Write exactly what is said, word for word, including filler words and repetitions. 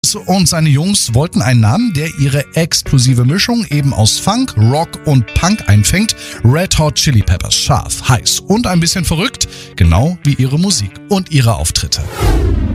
und seine Jungs wollten einen Namen, der ihre explosive Mischung eben aus Funk, Rock und Punk einfängt. Red Hot Chili Peppers, scharf, heiß und ein bisschen verrückt, genau wie ihre Musik und ihre Auftritte.